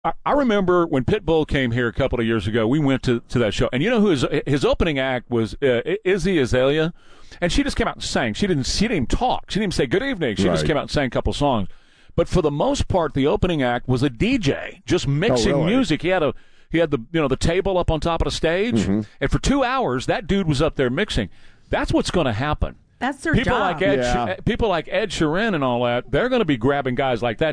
I remember when Pitbull came here a couple of years ago, we went to that show. And you know who his opening act was? Izzy Azalea. And she just came out and sang. She didn't even talk. She didn't even say good evening. She just came out and sang a couple songs. But for the most part, the opening act was a DJ just mixing music. He had the table up on top of the stage, and for 2 hours that dude was up there mixing. That's what's going to happen. That's their job. People like Ed Sheeran and all that, they're going to be grabbing guys like that.